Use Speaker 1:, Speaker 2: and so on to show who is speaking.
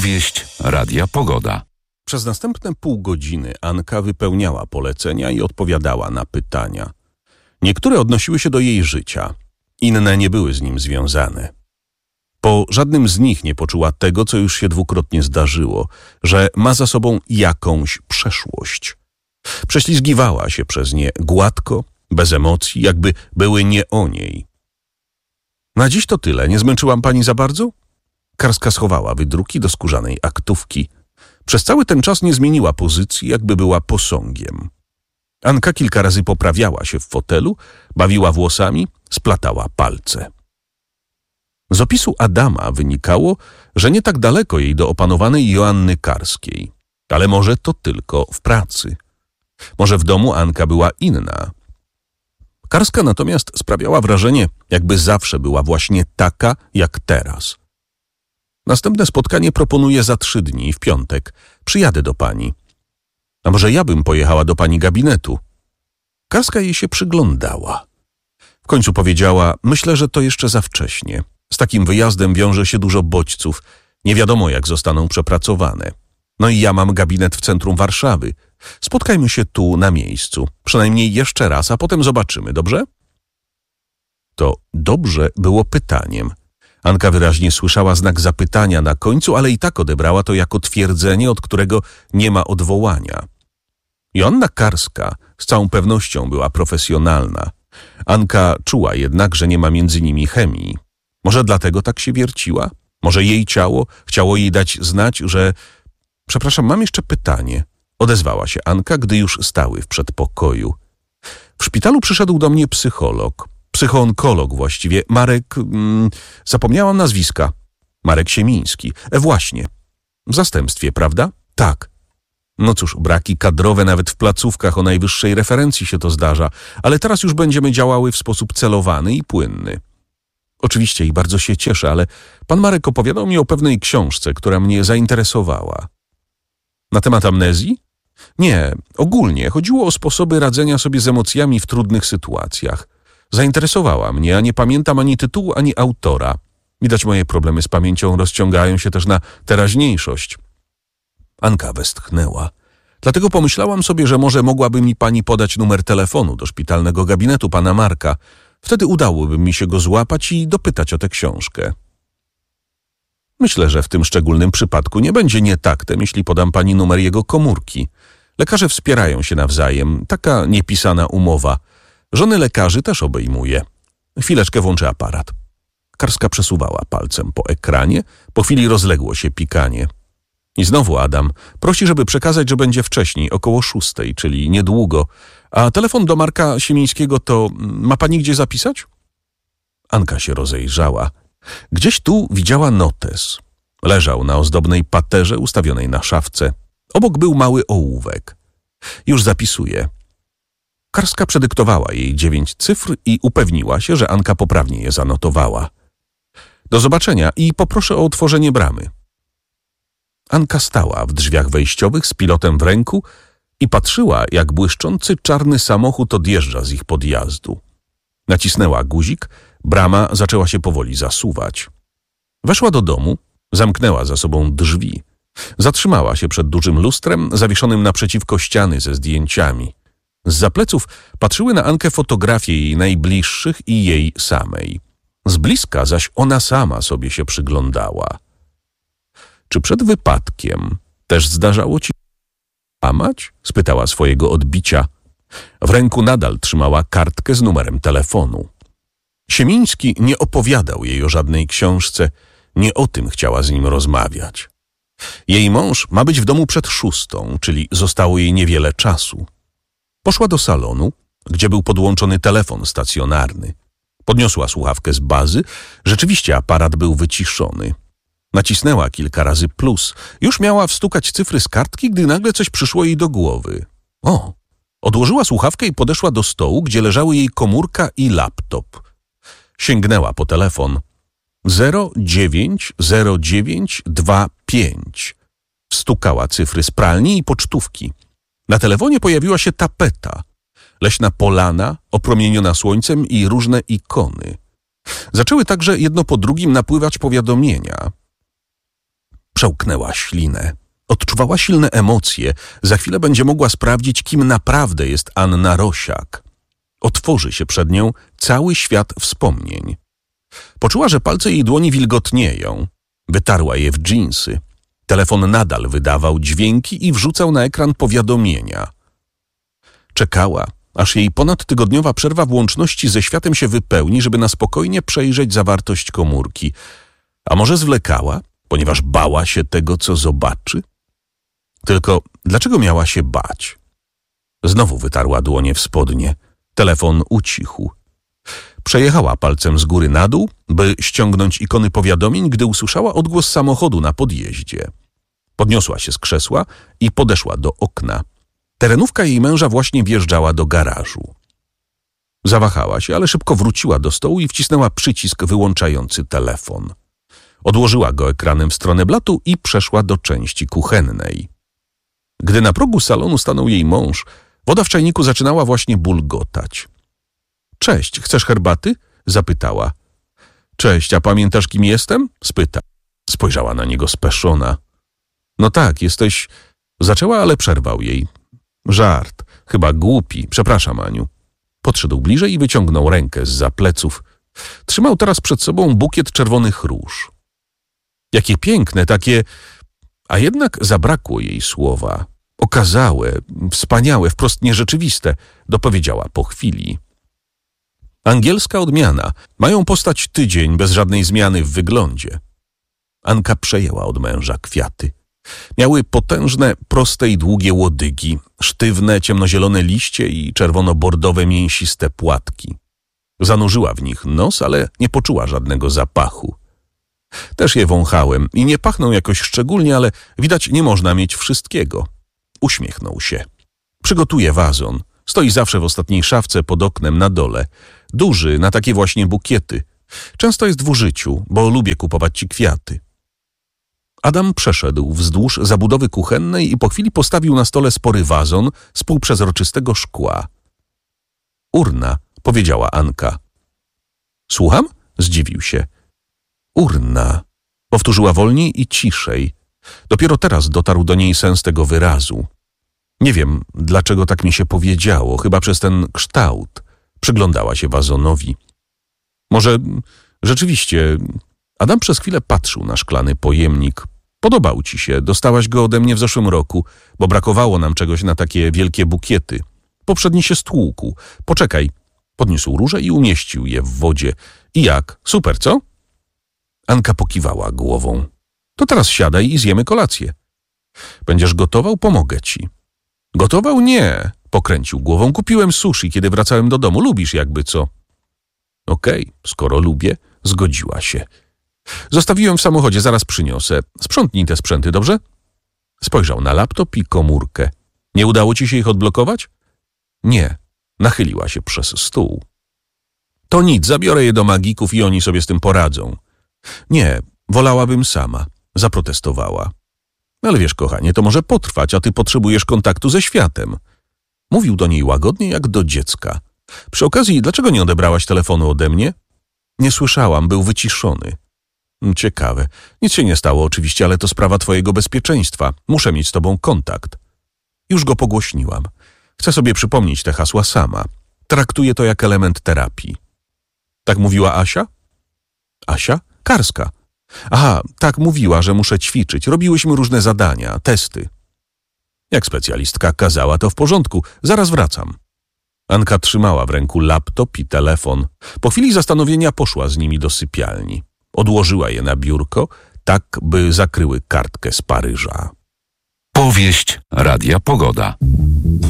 Speaker 1: Opowieść Radia Pogoda.
Speaker 2: Przez następne pół godziny Anka wypełniała polecenia i odpowiadała na pytania. Niektóre odnosiły się do jej życia, inne nie były z nim związane. Po żadnym z nich nie poczuła tego, co już się dwukrotnie zdarzyło, że ma za sobą jakąś przeszłość. Prześlizgiwała się przez nie gładko, bez emocji, jakby były nie o niej. Na dziś to tyle. Nie zmęczyłam pani za bardzo? Karska schowała wydruki do skórzanej aktówki. Przez cały ten czas nie zmieniła pozycji, jakby była posągiem. Anka kilka razy poprawiała się w fotelu, bawiła włosami, splatała palce. Z opisu Adama wynikało, że nie tak daleko jej do opanowanej Joanny Karskiej. Ale może to tylko w pracy. Może w domu Anka była inna. Karska natomiast sprawiała wrażenie, jakby zawsze była właśnie taka, jak teraz. Następne spotkanie proponuję za 3 dni, w piątek. Przyjadę do pani. A może ja bym pojechała do pani gabinetu? Karska jej się przyglądała. W końcu powiedziała, myślę, że to jeszcze za wcześnie. Z takim wyjazdem wiąże się dużo bodźców. Nie wiadomo, jak zostaną przepracowane. No i ja mam gabinet w centrum Warszawy. Spotkajmy się tu na miejscu. Przynajmniej jeszcze raz, a potem zobaczymy, dobrze? To dobrze było pytaniem. Anka wyraźnie słyszała znak zapytania na końcu, ale i tak odebrała to jako twierdzenie, od którego nie ma odwołania. Joanna Karska z całą pewnością była profesjonalna. Anka czuła jednak, że nie ma między nimi chemii. Może dlatego tak się wierciła? Może jej ciało chciało jej dać znać, że... Przepraszam, mam jeszcze pytanie. Odezwała się Anka, gdy już stały w przedpokoju. W szpitalu przyszedł do mnie psychoonkolog właściwie, Marek... zapomniałam nazwiska. Marek Siemiński. Właśnie. W zastępstwie, prawda? Tak. No cóż, braki kadrowe nawet w placówkach o najwyższej referencji się to zdarza, ale teraz już będziemy działały w sposób celowany i płynny. Oczywiście i bardzo się cieszę, ale pan Marek opowiadał mi o pewnej książce, która mnie zainteresowała. Na temat amnezji? Nie, ogólnie chodziło o sposoby radzenia sobie z emocjami w trudnych sytuacjach. Zainteresowała mnie, a nie pamiętam ani tytułu, ani autora. Widać, moje problemy z pamięcią rozciągają się też na teraźniejszość. Anka westchnęła. Dlatego pomyślałam sobie, że może mogłaby mi pani podać numer telefonu do szpitalnego gabinetu pana Marka. Wtedy udałoby mi się go złapać i dopytać o tę książkę. Myślę, że w tym szczególnym przypadku nie będzie nietaktem, jeśli podam pani numer jego komórki. Lekarze wspierają się nawzajem. Taka niepisana umowa. Żony lekarzy też obejmuje. Chwileczkę włączę aparat. Karska przesuwała palcem po ekranie. Po chwili rozległo się pikanie. I znowu Adam prosi, żeby przekazać, że będzie wcześniej, około 6, czyli niedługo. A telefon do Marka Siemińskiego to... Ma pani gdzie zapisać? Anka się rozejrzała. Gdzieś tu widziała notes. Leżał na ozdobnej paterze ustawionej na szafce. Obok był mały ołówek. Już zapisuję. Karska przedyktowała jej 9 cyfr i upewniła się, że Anka poprawnie je zanotowała. Do zobaczenia i poproszę o otworzenie bramy. Anka stała w drzwiach wejściowych z pilotem w ręku i patrzyła, jak błyszczący czarny samochód odjeżdża z ich podjazdu. Nacisnęła guzik, brama zaczęła się powoli zasuwać. Weszła do domu, zamknęła za sobą drzwi. Zatrzymała się przed dużym lustrem zawieszonym naprzeciwko ściany ze zdjęciami. Zza pleców patrzyły na Ankę fotografie jej najbliższych i jej samej. Z bliska zaś ona sama sobie się przyglądała. Czy przed wypadkiem też zdarzało ci łamać? Spytała swojego odbicia. W ręku nadal trzymała kartkę z numerem telefonu. Siemiński nie opowiadał jej o żadnej książce, nie o tym chciała z nim rozmawiać. Jej mąż ma być w domu przed 6, czyli zostało jej niewiele czasu. Poszła do salonu, gdzie był podłączony telefon stacjonarny. Podniosła słuchawkę z bazy, rzeczywiście aparat był wyciszony. Nacisnęła kilka razy plus. Już miała wstukać cyfry z kartki, gdy nagle coś przyszło jej do głowy. O! Odłożyła słuchawkę i podeszła do stołu, gdzie leżały jej komórka i laptop. Sięgnęła po telefon. 090925. Stukała cyfry z pralni i pocztówki. Na telefonie pojawiła się tapeta. Leśna polana, opromieniona słońcem i różne ikony. Zaczęły także jedno po drugim napływać powiadomienia. Przełknęła ślinę. Odczuwała silne emocje. Za chwilę będzie mogła sprawdzić, kim naprawdę jest Anna Rosiak. Otworzy się przed nią cały świat wspomnień. Poczuła, że palce jej dłoni wilgotnieją. Wytarła je w dżinsy. Telefon nadal wydawał dźwięki i wrzucał na ekran powiadomienia. Czekała, aż jej ponadtygodniowa przerwa w łączności ze światem się wypełni, żeby na spokojnie przejrzeć zawartość komórki. A może zwlekała, ponieważ bała się tego, co zobaczy? Tylko dlaczego miała się bać? Znowu wytarła dłonie w spodnie. Telefon ucichł. Przejechała palcem z góry na dół, by ściągnąć ikony powiadomień, gdy usłyszała odgłos samochodu na podjeździe. Podniosła się z krzesła i podeszła do okna. Terenówka jej męża właśnie wjeżdżała do garażu. Zawahała się, ale szybko wróciła do stołu i wcisnęła przycisk wyłączający telefon. Odłożyła go ekranem w stronę blatu i przeszła do części kuchennej. Gdy na progu salonu stanął jej mąż, woda w czajniku zaczynała właśnie bulgotać. – Cześć, chcesz herbaty? – zapytała. – Cześć, a pamiętasz, kim jestem? – spytał. Spojrzała na niego speszona. – No tak, jesteś… Zaczęła, ale przerwał jej. – Żart, chyba głupi, przepraszam, Aniu. Podszedł bliżej i wyciągnął rękę zza pleców. Trzymał teraz przed sobą bukiet czerwonych róż. Jakie piękne, takie… A jednak zabrakło jej słowa. Okazałe, wspaniałe, wprost nierzeczywiste, dopowiedziała po chwili. Angielska odmiana. Mają postać tydzień bez żadnej zmiany w wyglądzie. Anka przejęła od męża kwiaty. Miały potężne, proste i długie łodygi, sztywne, ciemnozielone liście i czerwono-bordowe, mięsiste płatki. Zanurzyła w nich nos, ale nie poczuła żadnego zapachu. Też je wąchałem i nie pachną jakoś szczególnie, ale widać, nie można mieć wszystkiego. Uśmiechnął się. Przygotuję wazon. Stoi zawsze w ostatniej szafce pod oknem na dole. Duży, na takie właśnie bukiety. Często jest w użyciu, bo lubię kupować ci kwiaty. Adam przeszedł wzdłuż zabudowy kuchennej i po chwili postawił na stole spory wazon z półprzezroczystego szkła. Urna, powiedziała Anka. Słucham? Zdziwił się. Urna, powtórzyła wolniej i ciszej. Dopiero teraz dotarł do niej sens tego wyrazu. Nie wiem, dlaczego tak mi się powiedziało, chyba przez ten kształt. Przyglądała się wazonowi. Może rzeczywiście… Adam przez chwilę patrzył na szklany pojemnik. Podobał ci się, dostałaś go ode mnie w zeszłym roku, bo brakowało nam czegoś na takie wielkie bukiety. Poprzedni się stłukł. Poczekaj. Podniósł róże i umieścił je w wodzie. I jak? Super, co? Anka pokiwała głową. To teraz siadaj i zjemy kolację. Będziesz gotował? Pomogę ci. Gotował? Nie. Pokręcił głową. Kupiłem sushi, kiedy wracałem do domu. Lubisz jakby co? Okej, skoro lubię, zgodziła się. Zostawiłem w samochodzie, zaraz przyniosę. Sprzątnij te sprzęty, dobrze? Spojrzał na laptop i komórkę. Nie udało ci się ich odblokować? Nie. Nachyliła się przez stół. To nic, zabiorę je do magików i oni sobie z tym poradzą. Nie, wolałabym sama. Zaprotestowała. Ale wiesz, kochanie, to może potrwać, a ty potrzebujesz kontaktu ze światem. Mówił do niej łagodnie jak do dziecka. Przy okazji, dlaczego nie odebrałaś telefonu ode mnie? Nie słyszałam, był wyciszony. Ciekawe. Nic się nie stało oczywiście, ale to sprawa twojego bezpieczeństwa. Muszę mieć z tobą kontakt. Już go pogłośniłam. Chcę sobie przypomnieć te hasła sama. Traktuję to jak element terapii. Tak mówiła Asia? Asia? Karska. Aha, tak mówiła, że muszę ćwiczyć. Robiłyśmy różne zadania, testy. Jak specjalistka kazała, to w porządku. Zaraz wracam. Anka trzymała w ręku laptop i telefon. Po chwili zastanowienia poszła z nimi do sypialni. Odłożyła je na biurko, tak by zakryły kartkę z Paryża.
Speaker 1: Powieść Radia Pogoda.